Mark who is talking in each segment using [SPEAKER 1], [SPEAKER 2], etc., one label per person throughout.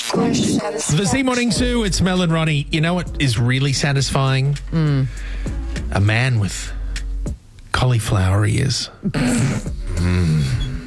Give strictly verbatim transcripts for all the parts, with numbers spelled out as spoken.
[SPEAKER 1] The Z Morning Zoo, it's Mel and Ronnie. You know what is really satisfying?
[SPEAKER 2] Mm.
[SPEAKER 1] A man with cauliflower ears. mm.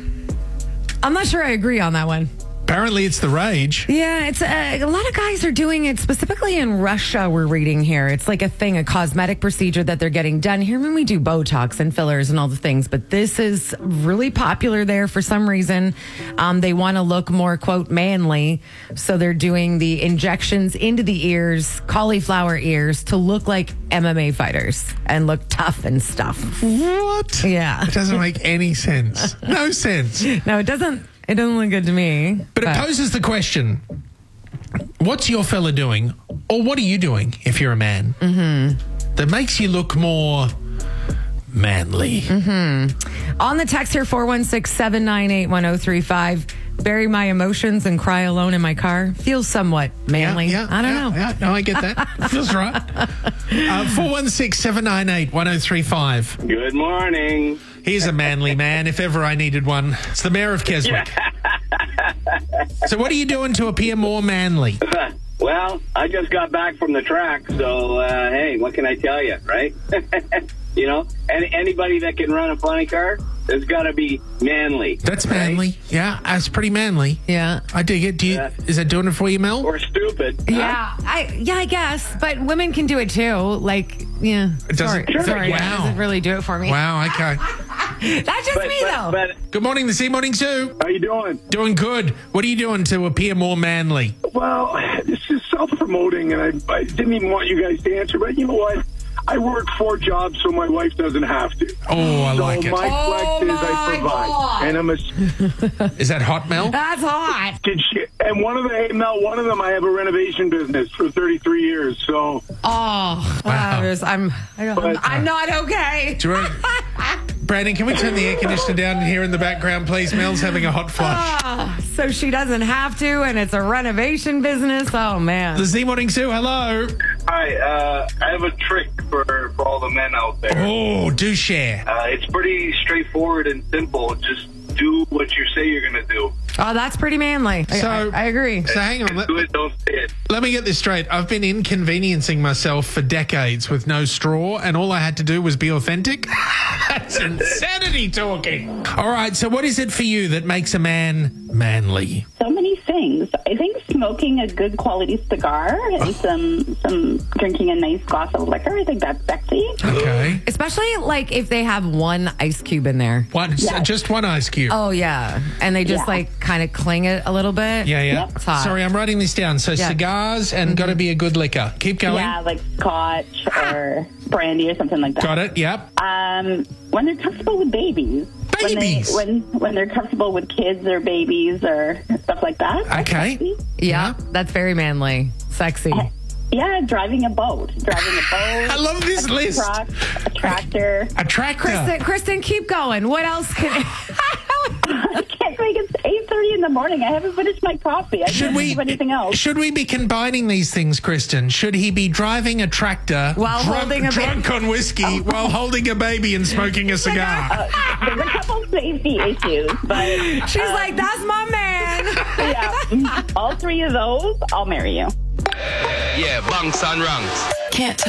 [SPEAKER 2] I'm not sure I agree on that one.
[SPEAKER 1] Apparently it's the rage.
[SPEAKER 2] Yeah, it's uh, a lot of guys are doing it, specifically in Russia, we're reading here. It's like a thing, a cosmetic procedure that they're getting done here when we do Botox and fillers and all the things. But this is really popular there for some reason. Um, they want to look more, quote, manly. So they're doing the injections into the ears, cauliflower ears, to look like M M A fighters and look tough and stuff.
[SPEAKER 1] What?
[SPEAKER 2] Yeah.
[SPEAKER 1] It doesn't make any sense. No sense.
[SPEAKER 2] No, it doesn't. It doesn't look good to me.
[SPEAKER 1] But, but it poses the question, what's your fella doing, or what are you doing if you're a man, mm-hmm. that makes you look more manly?
[SPEAKER 2] Mm-hmm. On the text here, four one six, seven nine eight, one oh three five, bury my emotions and cry alone in my car. Feels somewhat manly.
[SPEAKER 1] Yeah, yeah,
[SPEAKER 2] I don't
[SPEAKER 1] yeah,
[SPEAKER 2] know.
[SPEAKER 1] Yeah, no, I get that. Feels right. Uh, four one six, seven nine eight, one oh three five.
[SPEAKER 3] Good morning.
[SPEAKER 1] He's a manly man, if ever I needed one. It's the mayor of Keswick. So what are you doing to appear more manly?
[SPEAKER 3] Well, I just got back from the track, so, uh, hey, what can I tell you, right? You know, any, anybody that can run a funny car, it's got to be manly.
[SPEAKER 1] That's
[SPEAKER 3] right?
[SPEAKER 1] manly. Yeah, that's pretty manly.
[SPEAKER 2] Yeah.
[SPEAKER 1] I dig it. Do you,
[SPEAKER 3] Yeah.
[SPEAKER 1] Is that doing it for you, Mel?
[SPEAKER 3] Or stupid.
[SPEAKER 2] Yeah, I yeah, I guess. But women can do it too. Like, yeah.
[SPEAKER 1] It doesn't-
[SPEAKER 2] Sorry,
[SPEAKER 1] Sure.
[SPEAKER 2] sorry
[SPEAKER 1] Wow.
[SPEAKER 2] that doesn't really do it for me.
[SPEAKER 1] Wow, okay.
[SPEAKER 2] That's just
[SPEAKER 3] But,
[SPEAKER 2] me,
[SPEAKER 3] but,
[SPEAKER 2] though.
[SPEAKER 3] but,
[SPEAKER 1] Good morning, the Z Morning Zoo.
[SPEAKER 4] How you doing?
[SPEAKER 1] Doing good. What are you doing to appear more manly?
[SPEAKER 4] Well, this is self-promoting, and I, I didn't even want you guys to answer, but you know what? I work four jobs so my wife doesn't have to.
[SPEAKER 1] Oh, I
[SPEAKER 4] so
[SPEAKER 1] like it.
[SPEAKER 4] my
[SPEAKER 2] Oh,
[SPEAKER 4] flex is
[SPEAKER 2] my
[SPEAKER 4] I provide.
[SPEAKER 2] God.
[SPEAKER 4] And I'm a...
[SPEAKER 1] Is that hot, Mel?
[SPEAKER 2] That's hot.
[SPEAKER 4] Did she, and one of the, hey, Mel, one of them, I have a renovation business for thirty-three years, so...
[SPEAKER 2] Oh,
[SPEAKER 1] Wow.
[SPEAKER 2] uh, there's- I'm, I'm,
[SPEAKER 4] But-
[SPEAKER 2] I'm not okay.
[SPEAKER 1] Do you want- Brandon, can we turn the air conditioner down here in the background, please? Mel's having a hot flush.
[SPEAKER 2] Ah, so she doesn't have to, and it's a renovation business. Oh, man.
[SPEAKER 1] The Z Morning Zoo, hello.
[SPEAKER 3] hi, uh, I have a trick for, for all the men out there.
[SPEAKER 1] Oh, do share.
[SPEAKER 3] Uh, it's pretty straightforward and simple. Just do what you say you're going to do.
[SPEAKER 2] Oh, that's pretty manly. I-
[SPEAKER 1] So-
[SPEAKER 2] I, I agree.
[SPEAKER 1] So hang on. Let,
[SPEAKER 3] Do it, don't say it.
[SPEAKER 1] let me get this straight. I've been inconveniencing myself for decades with no straw, and all I had to do was be authentic. That's insanity talking. All right, so what is it for you that makes a man manly?
[SPEAKER 5] So many things. I think smoking a good quality cigar and some some drinking a nice glass of liquor. I think that's sexy.
[SPEAKER 1] Okay.
[SPEAKER 2] Especially like if they have one ice cube in there.
[SPEAKER 1] One,
[SPEAKER 5] Yes.
[SPEAKER 1] just one ice cube.
[SPEAKER 2] Oh, yeah. And they just
[SPEAKER 5] Yeah.
[SPEAKER 2] like kind of cling it a little bit.
[SPEAKER 1] Yeah, yeah.
[SPEAKER 5] Yep.
[SPEAKER 2] It's hot.
[SPEAKER 1] Sorry, I'm writing this down. So
[SPEAKER 2] Yeah.
[SPEAKER 1] cigars and got to be a good liquor. Keep going.
[SPEAKER 5] Yeah, like scotch or brandy or something like that.
[SPEAKER 1] Got it. Yep.
[SPEAKER 5] Um, when they're comfortable with babies.
[SPEAKER 1] Babies?
[SPEAKER 5] When, they, when when they're comfortable with kids or babies or stuff like that. That's
[SPEAKER 1] Okay.
[SPEAKER 5] sexy.
[SPEAKER 2] Yeah, that's very manly. Sexy.
[SPEAKER 5] Yeah, driving a boat. Driving a boat.
[SPEAKER 1] I love this
[SPEAKER 5] a
[SPEAKER 1] list.
[SPEAKER 5] Truck, a tractor.
[SPEAKER 1] A tractor.
[SPEAKER 2] Kristen, Kristen, keep going. What else can...
[SPEAKER 5] I can't make it eight thirty in the morning. I haven't finished my coffee. I
[SPEAKER 1] Should
[SPEAKER 5] can't
[SPEAKER 1] we
[SPEAKER 5] think of anything else.
[SPEAKER 1] Should we be combining these things, Kristen? Should he be driving a tractor
[SPEAKER 2] While
[SPEAKER 1] drunk,
[SPEAKER 2] holding a
[SPEAKER 1] drunk
[SPEAKER 2] baby?
[SPEAKER 1] on whiskey while holding a baby and smoking a cigar?
[SPEAKER 5] There's a couple safety issues, but
[SPEAKER 2] She's like, that's my man.
[SPEAKER 5] yeah, all three of those, I'll marry you.
[SPEAKER 6] Yeah, bunks and ranks.
[SPEAKER 7] Can't